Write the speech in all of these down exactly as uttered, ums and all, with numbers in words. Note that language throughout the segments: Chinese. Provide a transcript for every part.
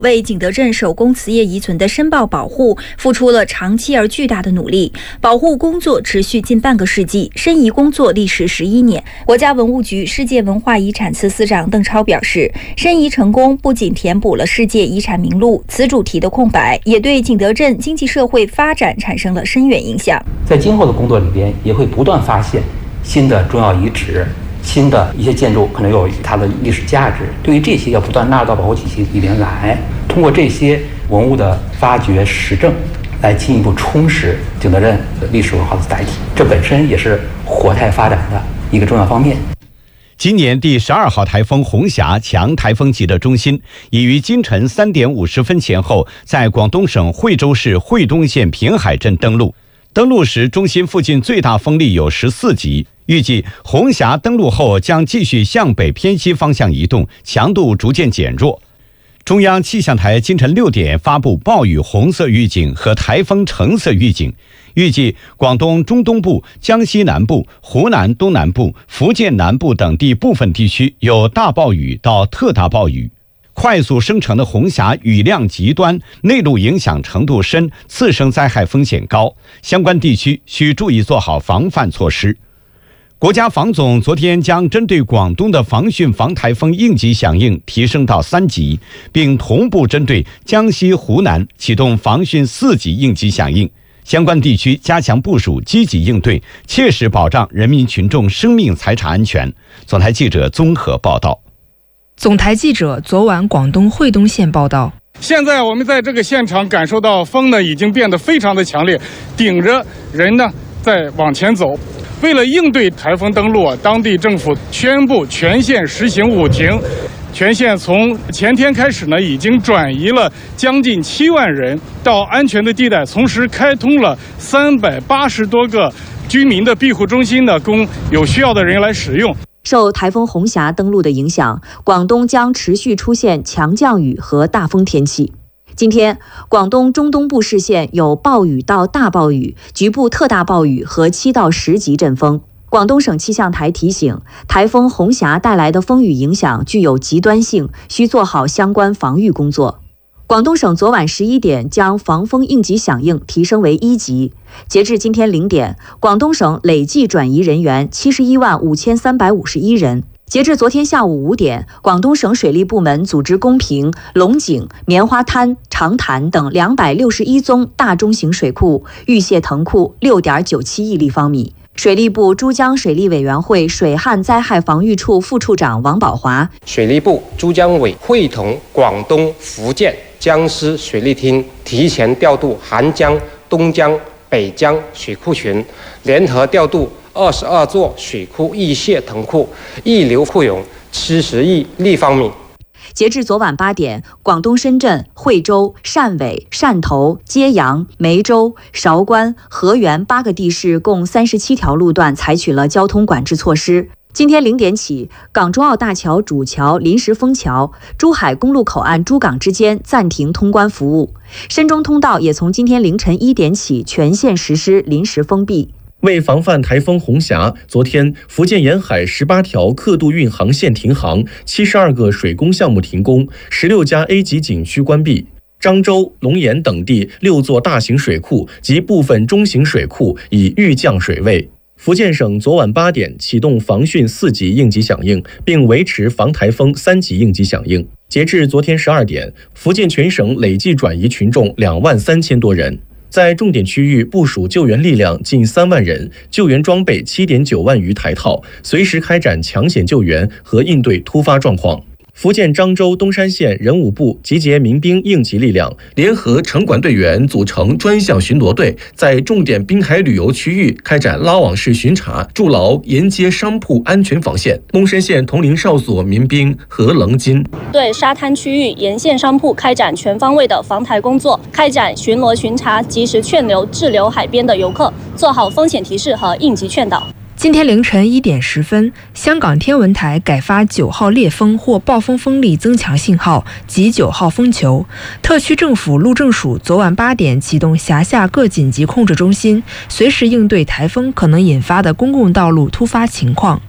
为景德镇手工瓷业遗存的申报保护付出了长期而巨大的努力，保护工作持续近半个世纪，申遗工作历时十一年。国家文物局世界文化遗产司司长邓超表示，申遗成功不仅填补了世界遗产名录此主题的空白，也对景德镇经济社会发展产生了深远影响。 在今后的工作里边，也会不断发现新的重要遗址。新的一些建筑可能有它的历史价值，对于这些要不断纳入到保护体系里边来，通过这些文物的发掘实证，来进一步充实景德镇的历史文化的载体，这本身也是活态发展的一个重要方面。 今年第十二号台风红霞强台风级的中心已于今晨三点五十分前后在广东省惠州市惠东县平海镇登陆。登陆时，中心附近最大风力有十四级。预计红霞登陆后将继续向北偏西方向移动，强度逐渐减弱。中央气象台今晨六点发布暴雨红色预警和台风橙色预警，预计广东中东部、江西南部、湖南东南部、福建南部等地部分地区有大暴雨到特大暴雨。快速生成的红霞雨量极端，内陆影响程度深，次生灾害风险高，相关地区需注意做好防范措施。国家防总昨天将针对广东的防汛防台风应急响应提升到三级，并同步针对江西、湖南启动防汛四级应急响应，相关地区加强部署，积极应对，切实保障人民群众生命财产安全。总台记者综合报道。 总台记者昨晚广东惠东县报道。 现在我们在这个现场感受到风呢已经变得非常的强烈，顶着人呢在往前走。为了应对台风登陆，当地政府宣布全县实行五停。全县从前天开始呢，已经转移了将近七万人到安全的地带，同时开通了三百八十多个居民的庇护中心呢，供有需要的人来使用。 受台风红霞登陆的影响，广东将持续出现强降雨和大风天气。今天，广东中东部市县有暴雨到大暴雨、局部特大暴雨和七到十级阵风。广东省气象台提醒，台风红霞带来的风雨影响具有极端性，需做好相关防御工作。广东省昨晚十一点将防风应急响应提升为一级。截至今天零点，广东省累计转移人员七十一万五千三百五十一人。截至昨天下午五点，广东省水利部门组织公平、龙井、棉花滩、长潭等两百六十一宗大中型水库预泄腾库六点九七亿立方米。水利部珠江水利委员会水旱灾害防御处副处长王宝华， 水利部珠江委会同广东、福建、江西水利厅提前调度韩江、东江、北江水库群，联合调度二十二座水库预泄腾库，溢流库涌七十亿立方米。 截至昨晚八点，广东深圳、惠州、汕尾、汕头、揭阳、梅州、韶关、河源八个地市共三十七条路段采取了交通管制措施。今天零点起，港珠澳大桥主桥临时封桥，珠海公路口岸珠港之间暂停通关服务。深中通道也从今天凌晨一点起全线实施临时封闭。 为防范台风红霞，昨天福建沿海十八条客渡运航线停航，七十二个水工项目停工，十六家 A 级景区关闭。漳州、龙岩等地六座大型水库及部分中型水库已预降水位。福建省昨晚八点启动防汛四级应急响应，并维持防台风三级应急响应。截至昨天十二点，福建全省累计转移群众两万三千多人。在重点区域部署救援力量近三万人，救援装备七点九万余台套，随时开展抢险救援和应对突发状况。福建漳州东山县人武部集结民兵应急力量，联合城管队员组成专项巡逻队，在重点滨海旅游区域开展拉网式巡查，筑牢沿街商铺安全防线。东山县铜陵哨所民兵何棱金对沙滩区域沿线商铺开展全方位的防台工作，开展巡逻巡查，及时劝留滞留海边的游客，做好风险提示和应急劝导。 今天凌晨一点十分，香港天文台改发九号烈风或暴风风力增强信号及九号风球。特区政府路政署昨晚八点启动辖下各紧急控制中心，随时应对台风可能引发的公共道路突发情况。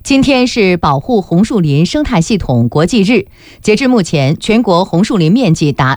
今天是保护红树林生态系统国际日，截至目前，全国红树林面积达